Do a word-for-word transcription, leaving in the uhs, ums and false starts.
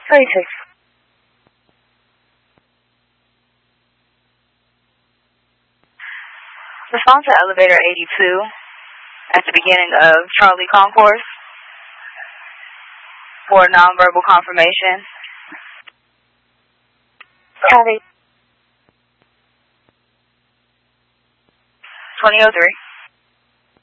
thirty-six. Respond to elevator eighty-two at the beginning of Charlie Concourse for nonverbal confirmation. Copy. twenty oh three.